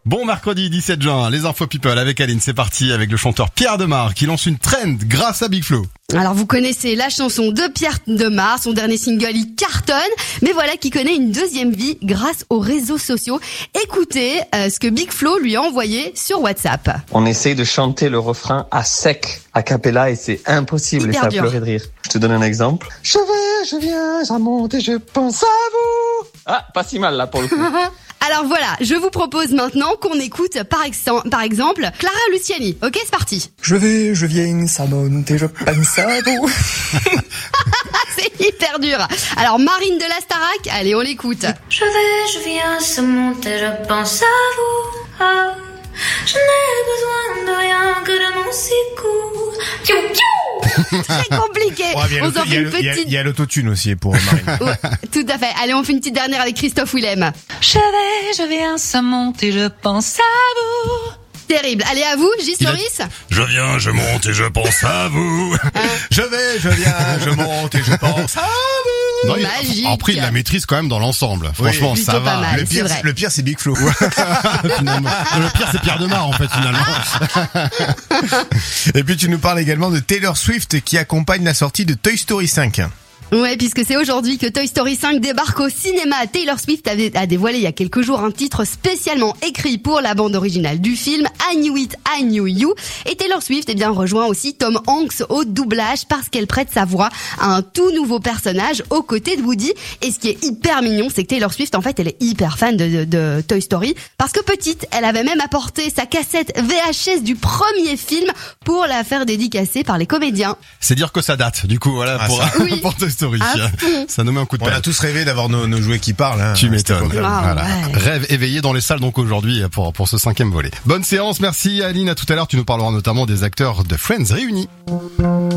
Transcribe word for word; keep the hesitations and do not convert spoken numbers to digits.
Bon mercredi dix-sept juin, les infos people avec Aline, c'est parti avec le chanteur Pierre Demar qui lance une trend grâce à Big Flo. Alors vous connaissez la chanson de Pierre Demar, son dernier single il cartonne, mais voilà qui connaît une deuxième vie grâce aux réseaux sociaux. Écoutez euh, ce que Big Flo lui a envoyé sur WhatsApp. On essaye de chanter le refrain à sec, a cappella, et c'est impossible, Hyper et ça dur. a pleuré de rire. Je te donne un exemple. Je vais, je viens, je monte et je pense à vous. Ah, pas si mal là pour le coup. Alors voilà, je vous propose maintenant qu'on écoute par, ex- par exemple Clara Luciani. Ok, c'est parti. Je vais, je viens, ça monte et je pense à vous. C'est hyper dur. Alors Marine de la Starac, allez on l'écoute. Je vais, je viens, ça monte et je pense à vous. Ah, je n'ai besoin de rien que de mon sicou. Piou, piou. Très compliqué. Ouais, il y a On l'auto- s'en il y fait a une le- il y a- petite... il y a l'autotune aussi pour Marine. Ouais, tout à fait. Allez, on fait une petite dernière avec Christophe Willem. Je vais, je viens, ça monte et je pense à vous. Terrible. Allez, à vous, Gistoris. Je viens, je monte et je pense à vous. Je vais, je viens, je monte et je pense à vous. Non, il- Magique. après il la maîtrise quand même dans l'ensemble. Franchement, Plutôt ça pas va. mal. Le c'est pire, vrai. c'est- le pire, c'est Big Flo. Finalement. Le pire c'est Pierre Demar en fait finalement. Et puis tu nous parles également de Taylor Swift qui accompagne la sortie de Toy Story cinq. Ouais, puisque c'est aujourd'hui que Toy Story cinq débarque au cinéma. Taylor Swift avait, a dévoilé il y a quelques jours un titre spécialement écrit pour la bande originale du film, I Knew It, I Knew You. Et Taylor Swift, eh bien, rejoint aussi Tom Hanks au doublage parce qu'elle prête sa voix à un tout nouveau personnage aux côtés de Woody. Et ce qui est hyper mignon, c'est que Taylor Swift, en fait, elle est hyper fan de, de, de Toy Story parce que petite, elle avait même apporté sa cassette V H S du premier film pour la faire dédicacer par les comédiens. C'est dire que ça date. Du coup voilà Ah, pour, ça. Oui. pour Toy Story. À fond. Ça nous met un coup de On a pelle. tous rêvé d'avoir nos, nos jouets qui parlent. Hein, Tu à cette m'étonnes. époque-là. Ah, Voilà. ouais. Rêve éveillé dans les salles donc aujourd'hui pour pour ce cinquième volet. Bonne séance, merci Aline. À tout à l'heure, tu nous parleras notamment des acteurs de Friends réunis.